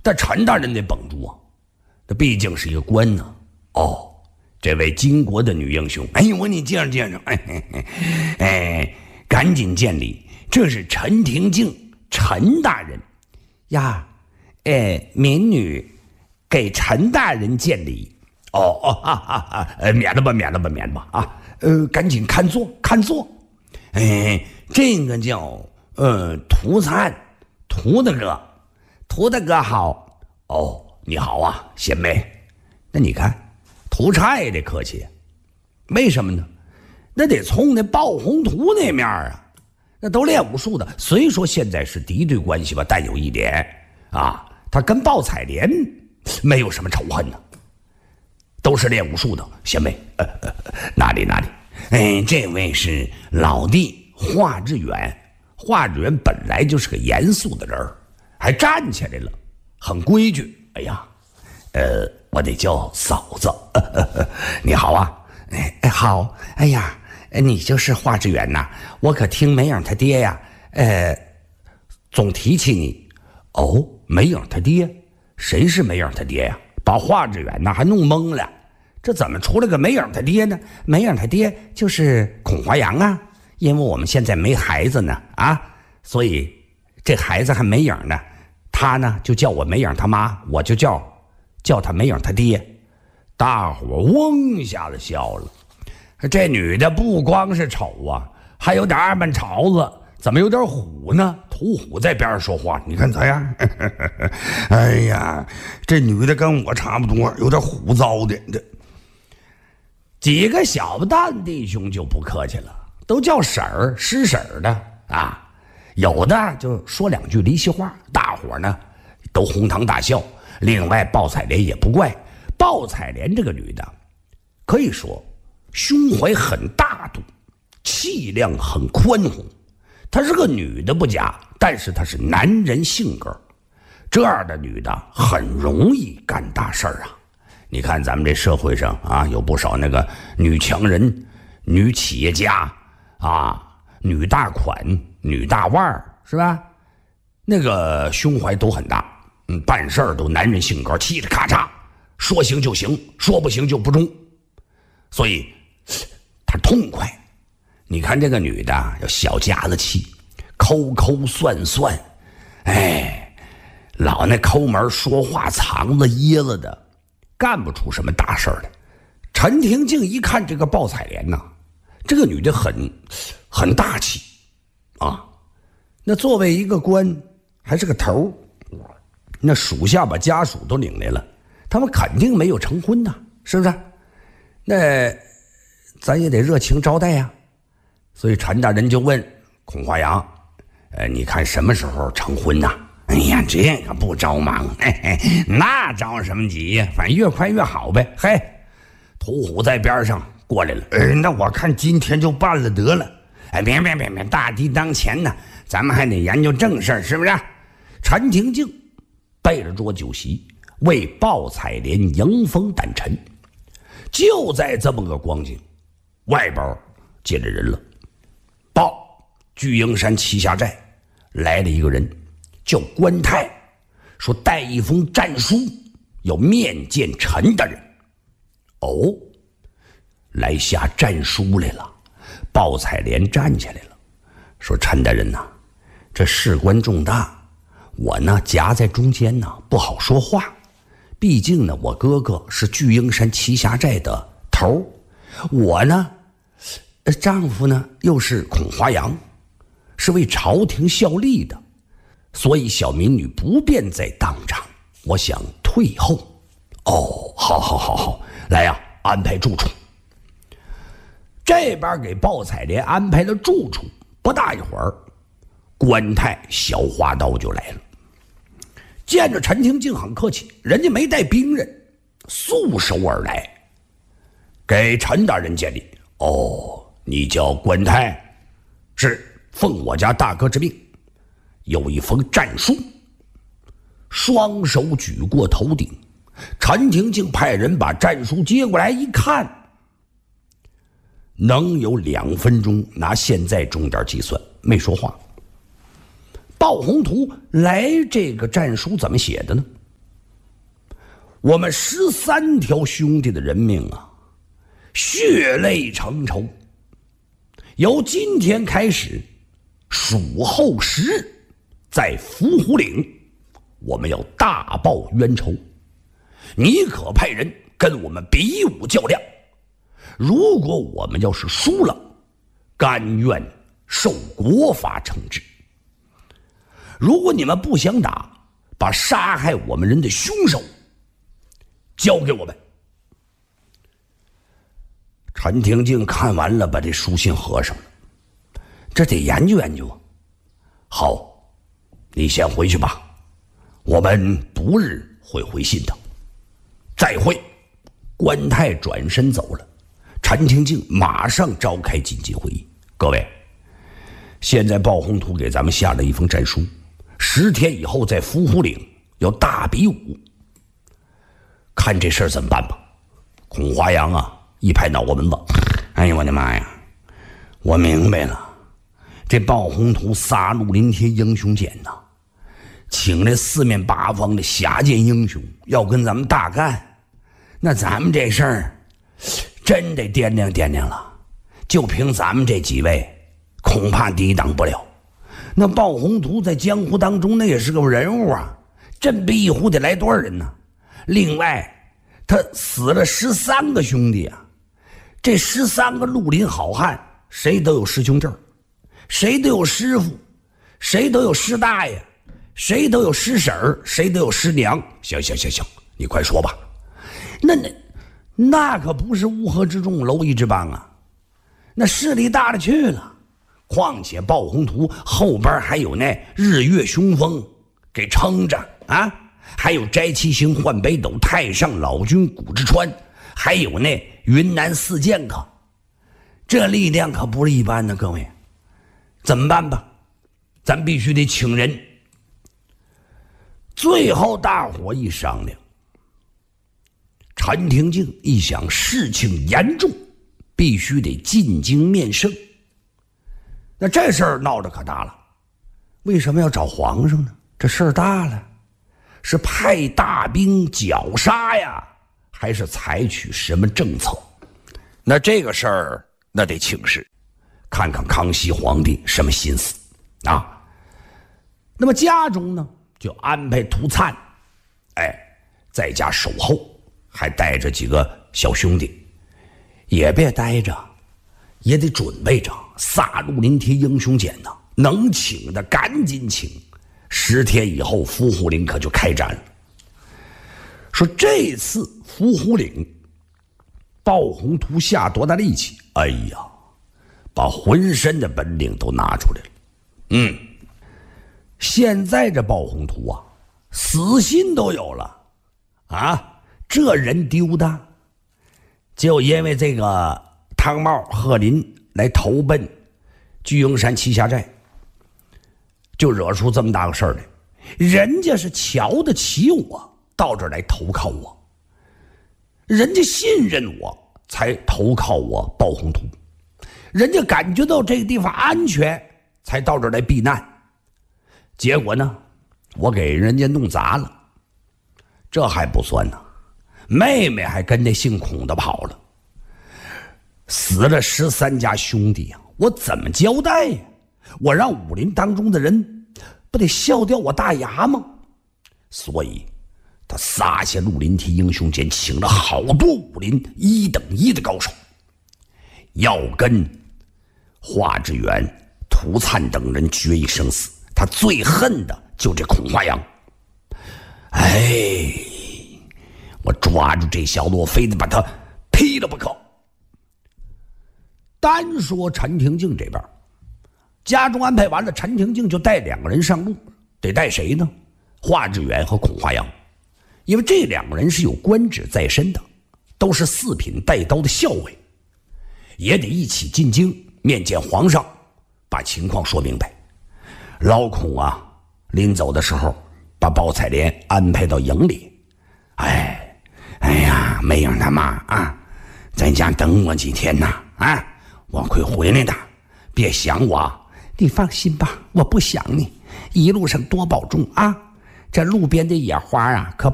但陈大人得绷住啊，这毕竟是一个官呢。哦，这位金国的女英雄，哎呦，我你介绍介绍，赶紧见礼，这是陈廷敬，陈大人呀，民女给陈大人见礼。免了吧啊，赶紧看座。这个叫涂灿，涂大哥好。哦，你好啊，贤妹。那你看涂灿也得客气，为什么呢？那得从那鲍宏图那面啊，那都练武术的，虽说现在是敌对关系吧，但有一点啊，他跟鲍采莲没有什么仇恨呢，都是练武术的。贤妹，哪里，这位是老弟华志远。华志远本来就是个严肃的人，还站起来了，很规矩。哎呀，我得叫嫂子。你好啊。好。哎呀，你就是华志远呐，我可听梅影他爹呀，总提起你。哦，梅影他爹？谁是梅影他爹呀？把华志远呐还弄懵了。这怎么出来个梅影他爹呢？梅影他爹就是孔华阳啊，因为我们现在没孩子呢啊，所以这孩子还梅影呢，他呢就叫我梅影他妈，我就叫他梅影他爹。大伙嗡一下子笑了。这女的不光是丑啊，还有点二半槽子，怎么有点虎呢？屠虎在边上说话，你看咋样？哎呀，这女的跟我差不多，有点虎糟的。几个小蛋弟兄就不客气了，都叫婶儿、师婶儿的啊，有的就说两句离奇话，大伙呢都哄堂大笑。另外鲍采莲也不怪，鲍采莲这个女的可以说胸怀很大度，气量很宽宏。她是个女的不假，但是她是男人性格，这样的女的很容易干大事儿啊。你看咱们这社会上啊，有不少那个女强人、女企业家啊，女大款、女大腕儿，是吧？那个胸怀都很大，办事儿都男人性格，气着咔嚓，说行就行，说不行就不中，所以她痛快。你看这个女的有小家子气，抠抠算算，老那抠门说话藏着掖着的，干不出什么大事来。陈廷敬一看这个鲍采莲呐，这个女的很大气啊，那作为一个官还是个头，那属下把家属都领来了，他们肯定没有成婚呐，是不是？那咱也得热情招待呀。所以陈大人就问孔华阳，你看什么时候成婚呐？哎呀，这个不着忙，那着什么急呀？反正越快越好呗。嘿，屠虎在边上过来了，那我看今天就办了得了。别，大敌当前呢，咱们还得研究正事儿，是不是？陈廷敬备了桌酒席，为鲍采莲迎风诞辰。就在这么个光景，外边进来人了。巨鹰山栖霞寨来了一个人，叫关泰，说带一封战书，要面见陈大人。哦，来下战书来了。鲍采莲站起来了，说陈大人呐，这事关重大，我呢夹在中间呢，不好说话。毕竟呢，我哥哥是巨鹰山栖霞寨的头，我呢丈夫呢又是孔华阳，是为朝廷效力的，所以小民女不便在当场，我想退后。哦，好，来呀，安排住处。这边给鲍采莲安排了住处，不大一会儿，关泰小花刀就来了。见着陈廷敬很客气，人家没带兵刃，素手而来，给陈大人见礼。哦，你叫关泰？是，奉我家大哥之命，有一封战书。双手举过头顶，陈廷敬派人把战书接过来一看，能有2分钟，拿现在钟点计算，没说话。鲍宏图来这个战书怎么写的呢？ 我们13条兄弟的人命啊，血泪成仇。由今天开始，数后10日，在伏虎岭，我们要大报冤仇。你可派人跟我们比武较量。如果我们要是输了，甘愿受国法惩治。如果你们不想打，把杀害我们人的凶手交给我们。陈廷敬看完了，把这书信合上了。这得研究研究啊。好，你先回去吧，我们不日会回信的。再会。关泰转身走了。陈廷敬马上召开紧急会议。各位，现在鲍宏图给咱们下了一封战书，10天以后在伏虎岭要大比武，看这事儿怎么办吧。孔华阳啊一拍脑瓜门子，哎呦我的妈呀，我明白了，这鲍宏图杀戮临天英雄简呐，请来4面8方的侠剑英雄要跟咱们大干，那咱们这事儿真得掂量掂量了。就凭咱们这几位，恐怕抵挡不了。那鲍宏图在江湖当中那也是个人物啊，振臂一呼得来多少人呢？另外他死了13个兄弟啊，这13个绿林好汉，谁都有师兄证，谁都有师傅，谁都有师大爷，谁都有师婶儿，谁都有师娘。行，你快说吧。那可不是乌合之众，蝼蚁之邦啊，那势力大了去了。况且鲍宏图后边还有那日月雄风给撑着啊，还有斋七星换北斗太上老君谷之川，还有那云南四剑客，这力量可不是一般的。各位怎么办吧？咱必须得请人。最后大伙一商量，陈廷敬一想事情严重，必须得进京面圣。那这事儿闹得可大了，为什么要找皇上呢？这事儿大了，是派大兵绞杀呀，还是采取什么政策？那这个事儿那得请示，看看康熙皇帝什么心思啊。那么家中呢，就安排涂灿，在家守候，还带着几个小兄弟，也别待着，也得准备着。萨路临天英雄简呐，能请的赶紧请，10天以后伏虎岭可就开战了。说这次伏虎岭，鲍宏图下多大力气？哎呀，把浑身的本领都拿出来了。现在这鲍宏图啊，死心都有了啊，这人丢的，就因为这个汤茂、贺林来投奔巨鹰山栖霞寨，就惹出这么大个事儿来。人家是瞧得起我，到这儿来投靠我，人家信任我才投靠我鲍宏图，人家感觉到这个地方安全才到这儿来避难。结果呢，我给人家弄砸了。这还不算呢，妹妹还跟那姓孔的跑了，死了13家兄弟啊，我怎么交代呀？我让武林当中的人不得笑掉我大牙吗？所以他撒下绿林梯英雄剑，请了好多武林1等1的高手，要跟华志远、涂灿等人决一生死。他最恨的就这孔华阳。我抓住这小子，我非得把他劈了不可。单说陈廷敬这边，家中安排完了，陈廷敬就带2个人上路，得带谁呢？华志远和孔华阳，因为这2个人是有官职在身的，都是4品带刀的校尉，也得一起进京面见皇上，把情况说明白。老孔啊，临走的时候把包彩莲安排到营里。梅英他妈啊，在家等我几天呐，我会回来的，别想我。你放心吧，我不想你，一路上多保重啊。这路边的野花啊，可